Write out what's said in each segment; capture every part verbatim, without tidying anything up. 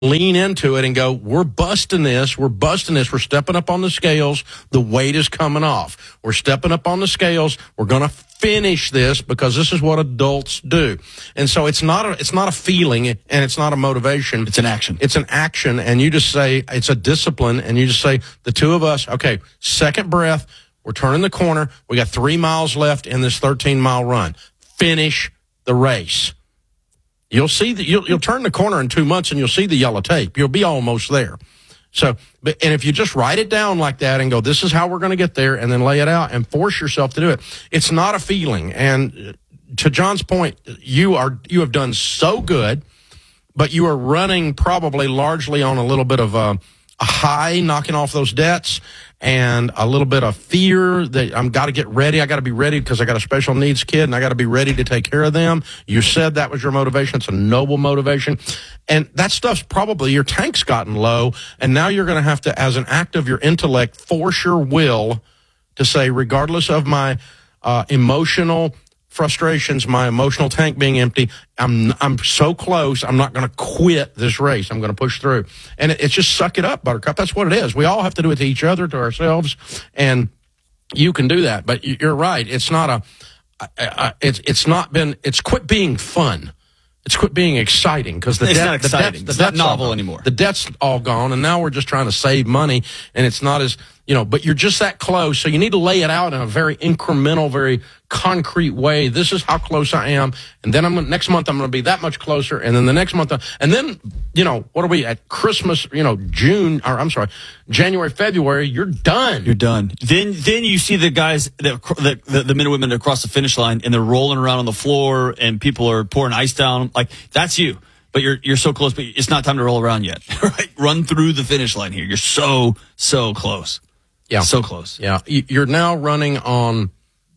lean into it and go, we're busting this, we're busting this, we're stepping up on the scales, the weight is coming off. We're stepping up on the scales, we're going to finish this because this is what adults do. And so it's not a, it's not a feeling and it's not a motivation. It's an action. It's an action, and you just say, it's a discipline, and you just say, the two of us, okay, second breath, we're turning the corner, we got three miles left in this thirteen-mile run. Finish the race. You'll see that you'll, you'll turn the corner in two months and you'll see the yellow tape. You'll be almost there. So, but, and if you just write it down like that and go, this is how we're going to get there, and then lay it out and force yourself to do it. It's not a feeling. And to John's point, you are, you have done so good, but you are running probably largely on a little bit of a, a high, knocking off those debts, and a little bit of fear that I'm got to get ready. I got to be ready because I got a special needs kid and I got to be ready to take care of them. You said that was your motivation. It's a noble motivation. And that stuff's probably, your tank's gotten low, and now you're going to have to, as an act of your intellect, force your will to say, regardless of my uh, emotional frustrations, my emotional tank being empty, I'm I'm so close, I'm not going to quit this race. I'm going to push through. And it, it's just suck it up, Buttercup. That's what it is. We all have to do it to each other, to ourselves, and you can do that. But you're right. It's not a, I, I, it's it's not been, it's quit being fun. It's quit being exciting, because the it's debt, not exciting. The debt, it's the not novel anymore. The debt's all gone, and now we're just trying to save money, and it's not as, you know, but you're just that close, so you need to lay it out in a very incremental, very concrete way. This is how close I am, and then I'm gonna, next month I'm going to be that much closer, and then the next month, and then, you know, what are we at Christmas, you know, June, or I'm sorry, January, February, you're done. You're done. Then then you see the guys, that, the, the, the men and women across the finish line, and they're rolling around on the floor, and people are pouring ice down. Like, that's you. But you're you're so close, but it's not time to roll around yet. Right? Run through the finish line here. You're so, so close. Yeah. So close. Yeah. You're now running on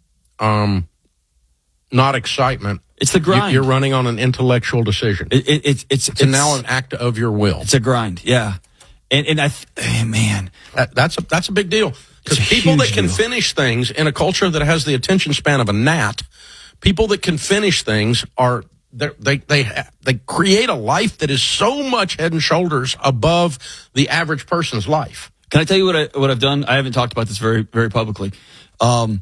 um, not excitement. It's the grind. You're running on an intellectual decision. It, it, it's, it's, it's, it's now an act of your will. It's a grind, yeah. And, and I, th- man. That, that's, a, that's a big deal. Because people that can deal. finish things in a culture that has the attention span of a gnat, people that can finish things are, they, they, they create a life that is so much head and shoulders above the average person's life. Can I tell you what I what I've done? I haven't talked about this very very publicly. Um,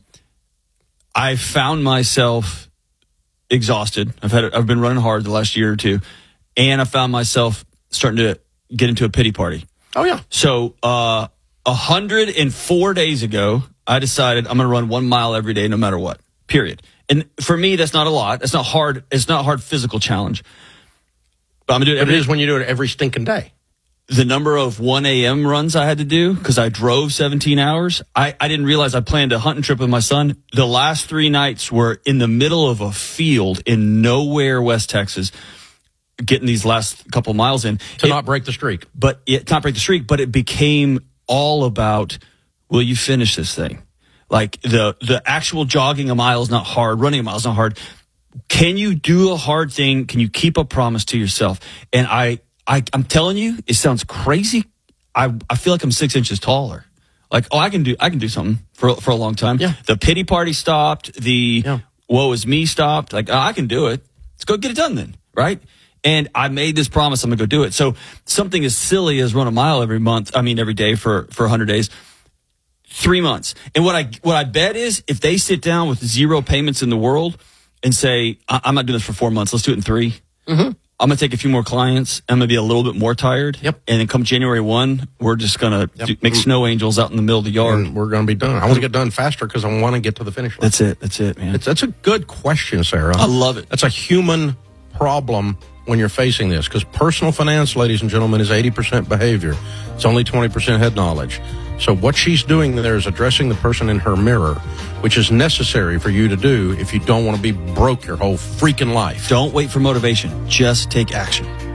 I found myself exhausted. I've had I've been running hard the last year or two, and I found myself starting to get into a pity party. Oh yeah. So uh, one hundred four days ago, I decided I'm going to run one mile every day, no matter what. Period. And for me, that's not a lot. That's not hard. It's not a hard physical challenge. But I'm gonna do it. Every it is when you do it every stinking day. The number of one a.m. runs I had to do, because I drove seventeen hours, I, I didn't realize I planned a hunting trip with my son. The last three nights were in the middle of a field in nowhere, West Texas, getting these last couple miles in. To it, not break the streak. But it, not break the streak, but it became all about, will you finish this thing? Like, the, the actual jogging a mile is not hard, running a mile is not hard. Can you do a hard thing? Can you keep a promise to yourself? And I... I, I'm telling you, it sounds crazy. I I feel like I'm six inches taller. Like, oh, I can do I can do something for for a long time. Yeah. The pity party stopped. The yeah. woe is me stopped. Like, oh, I can do it. Let's go get it done then, right? And I made this promise. I'm gonna go do it. So something as silly as run a mile every month. I mean, every day for for one hundred days. Three months. And what I what I bet is, if they sit down with zero payments in the world and say, I, I'm not doing this for four months. Let's do it in three. Mm-hmm. I'm going to take a few more clients. I'm going to be a little bit more tired. Yep. And then come January first, we're just going to yep. make snow angels out in the middle of the yard. And we're going to be done. I want to get done faster because I want to get to the finish line. That's it. That's it, man. It's, that's a good question, Sarah. I love it. That's a human problem when you're facing this, because personal finance, ladies and gentlemen, is eighty percent behavior. It's only twenty percent head knowledge. So what she's doing there is addressing the person in her mirror, which is necessary for you to do if you don't want to be broke your whole freaking life. Don't wait for motivation. Just take action.